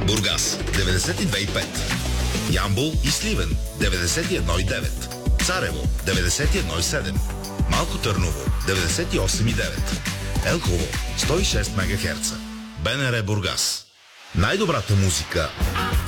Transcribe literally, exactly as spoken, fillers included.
Бургас деветдесет и две и пет, Ямбол и Сливен деветдесет и едно и девет, Царево деветдесет и едно и седем, Малко Търново деветдесет и осем и девет, Елхово сто и шест мегахерца. БНР Бургас. Най-добрата музика